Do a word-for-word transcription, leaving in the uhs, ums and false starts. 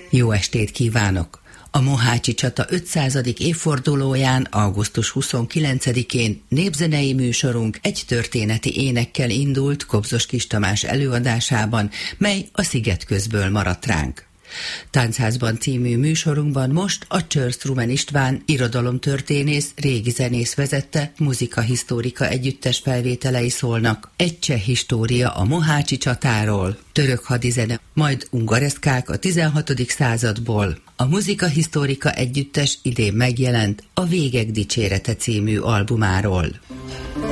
Jó estét kívánok! A Mohácsi csata ötszázadik évfordulóján, augusztus huszonkilencedikén népzenei műsorunk egy történeti énekkel indult Kobzos Kis Tamás előadásában, mely a Szigetközből maradt ránk. Táncházban című műsorunkban most a Csörsz-Rumen István irodalomtörténész, régi zenész vezette muzikahisztórika együttes felvételei szólnak. Egy cseh história a Mohácsi csatáról, török hadizene, majd ungareszkák a tizenhatodik századból. A muzikahisztórika együttes idén megjelent a Végek dicsérete című albumáról.